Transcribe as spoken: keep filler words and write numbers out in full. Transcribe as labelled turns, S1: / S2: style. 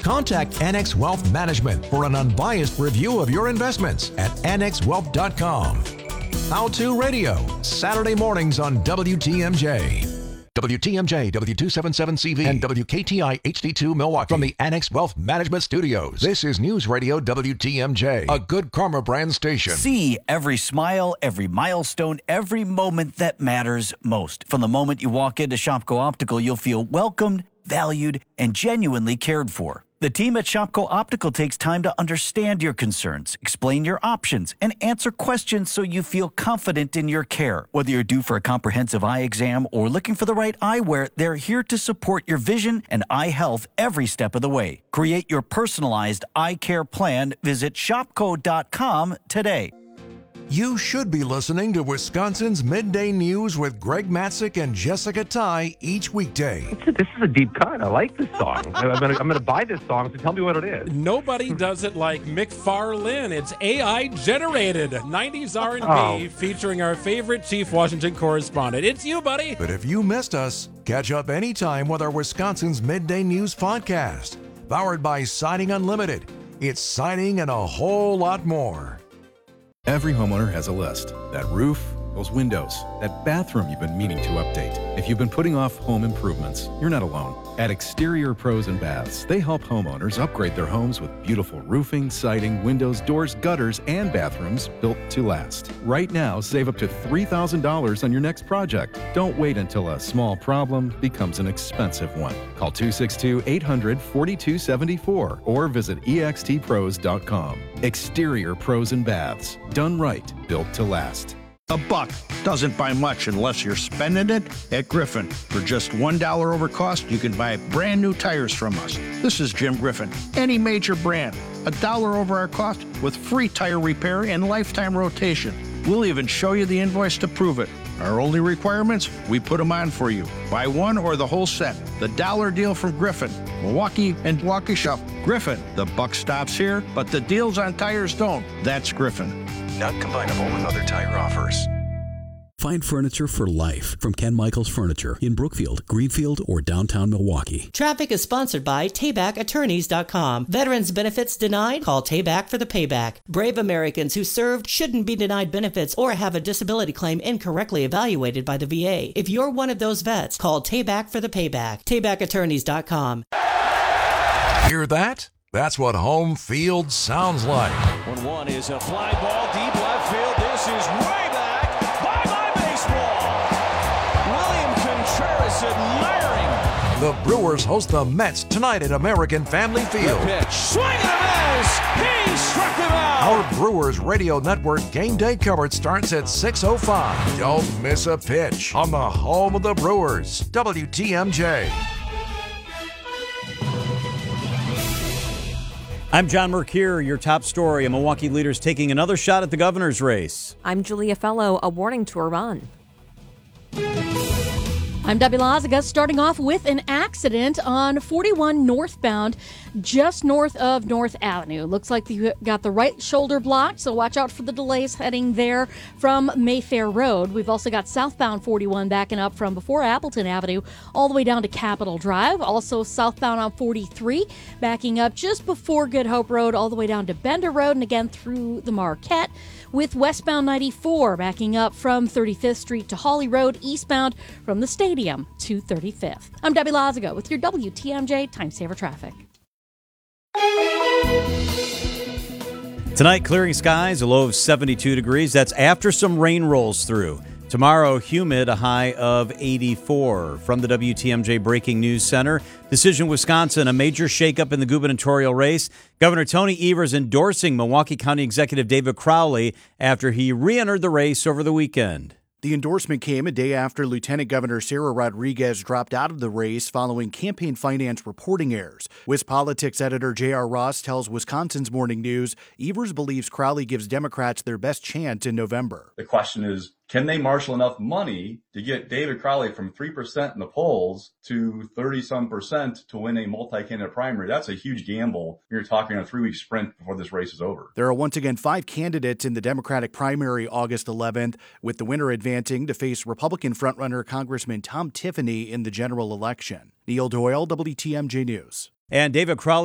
S1: Contact Annex Wealth Management for an unbiased review of your investments at annex wealth dot com. How To Radio, Saturday mornings on W T M J. W T M J, W two seventy-seven C V, and W K T I H D two Milwaukee. From the Annex Wealth Management Studios, this is News Radio W T M J, a Good Karma brand station.
S2: See every smile, every milestone, every moment that matters most. From the moment you walk into Shopko Optical, you'll feel welcomed, valued, and genuinely cared for. The team at Shopko Optical takes time to understand your concerns, explain your options, and answer questions so you feel confident in your care. Whether you're due for a comprehensive eye exam or looking for the right eyewear, they're here to support your vision and eye health every step of the way. Create your personalized eye care plan. Visit shopko dot com today.
S1: You should be listening to Wisconsin's Midday News with Greg Matzik and Jessica Ty each weekday.
S3: This is a deep cut. I like this song. I'm going to I'm going to buy this song, so tell me what it is.
S4: Nobody does it like McFarlane. It's A I generated nineties R and B
S3: Oh.
S4: featuring our favorite Chief Washington correspondent. It's you, buddy.
S1: But if you missed us, catch up anytime with our Wisconsin's Midday News podcast. Powered by Siding Unlimited. It's siding and a whole lot more.
S5: Every homeowner has a list. That roof, those windows, that bathroom you've been meaning to update. If you've been putting off home improvements, you're not alone. At Exterior Pros and Baths, they help homeowners upgrade their homes with beautiful roofing, siding, windows, doors, gutters, and bathrooms built to last. Right now, save up to three thousand dollars on your next project. Don't wait until a small problem becomes an expensive one. Call two six two, eight hundred, four two seven four or visit e x t pros dot com. Exterior Pros and Baths. Done right, built to last.
S6: A buck doesn't buy much unless you're spending it at Griffin. For just one dollar over cost, you can buy brand new tires from us. This is Jim Griffin. Any major brand, a dollar over our cost with free tire repair and lifetime rotation. We'll even show you the invoice to prove it. Our only requirements, we put them on for you. Buy one or the whole set. The dollar deal from Griffin. Milwaukee and Waukesha. Griffin. The buck stops here, but the deals on tires don't. That's Griffin.
S5: Not combinable with other tire offers.
S7: Find furniture for life from Ken Michaels Furniture in Brookfield, Greenfield, or downtown Milwaukee.
S8: Traffic is sponsored by Tayback Attorneys dot com. Veterans benefits denied? Call Tayback for the payback. Brave Americans who served shouldn't be denied benefits or have a disability claim incorrectly evaluated by the V A. If you're one of those vets, call Tayback for the payback. Tayback Attorneys dot com.
S1: Hear that? That's what home field sounds like.
S9: one one is a fly ball deep left field. This is way back. Bye-bye baseball. William Contreras admiring.
S1: The Brewers host the Mets tonight at American Family Field.
S9: The pitch. Swing and a miss. He struck him out.
S1: Our Brewers Radio Network game day coverage starts at six oh five. Don't miss a pitch on the home of the Brewers, W T M J.
S10: I'm John Mercure. Your top story: a Milwaukee leader's taking another shot at the governor's race.
S11: I'm Julia Fellow. A warning to Iran. I'm Debbie Lazaga, starting off with an accident on forty-one northbound, just north of North Avenue. Looks like you got the right shoulder blocked, so watch out for the delays heading there from Mayfair Road. We've also got southbound forty-one backing up from before Appleton Avenue all the way down to Capitol Drive. Also southbound on forty-three, backing up just before Good Hope Road all the way down to Bender Road and again through the Marquette. With westbound ninety-four backing up from thirty-fifth Street to Hawley Road, eastbound from the stadium to thirty-fifth. I'm Debbie Lazaga with your W T M J Time Saver Traffic.
S10: Tonight, clearing skies, a low of seventy-two degrees. That's after some rain rolls through. Tomorrow, humid, a high of eighty-four. From the W T M J Breaking News Center, Decision Wisconsin, a major shakeup in the gubernatorial race. Governor Tony Evers endorsing Milwaukee County Executive David Crowley after he re-entered the race over the weekend.
S12: The endorsement came a day after Lieutenant Governor Sarah Rodriguez dropped out of the race following campaign finance reporting errors. WisPolitics editor J R. Ross tells Wisconsin's Morning News Evers believes Crowley gives Democrats their best chance in November.
S13: The question is, can they marshal enough money to get David Crowley from three percent in the polls to thirty-some percent to win a multi-candidate primary? That's a huge gamble. You're talking a three-week sprint before this race is over.
S12: There are once again five candidates in the Democratic primary August eleventh, with the winner advancing to face Republican frontrunner Congressman Tom Tiffany in the general election. Neil Doyle, W T M J News.
S10: And David Crowley